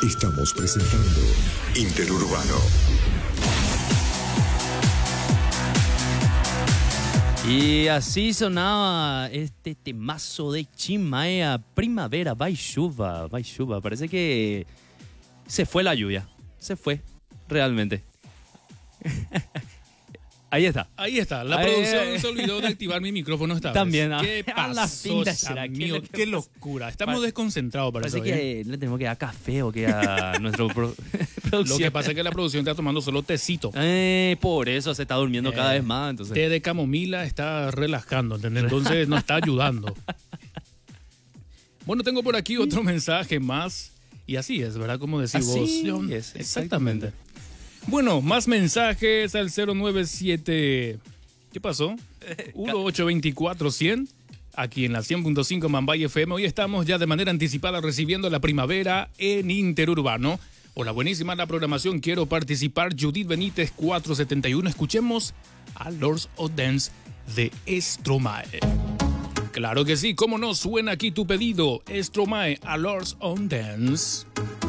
Estamos presentando Interurbano. Y así sonaba este temazo de Chimaea, Primavera, vai chuva. Parece que se fue la lluvia. Se fue, realmente. Ahí está. La producción se olvidó de activar mi micrófono esta vez. También. ¿Qué pasó, amigo? Qué locura. Estamos desconcentrados, parece que le tenemos que dar café o que a nuestro producción. Lo que pasa es que la producción está tomando solo tecito. Por eso se está durmiendo cada vez más. Entonces. Té de camomila está relajando, ¿entendés? Entonces no está ayudando. Bueno, tengo por aquí otro mensaje más. Y así es, ¿verdad? Como decís vos. Es, exactamente. Bueno, más mensajes al 097... ¿Qué pasó? 1824-100, aquí en la 100.5 Mambay FM. Hoy estamos ya de manera anticipada recibiendo la primavera en Interurbano. Hola, buenísima la programación. Quiero participar. Judith Benítez, 471. Escuchemos a Lords of Dance de Stromae. Claro que sí, ¿cómo no? Suena aquí tu pedido. Stromae a Lords of Dance.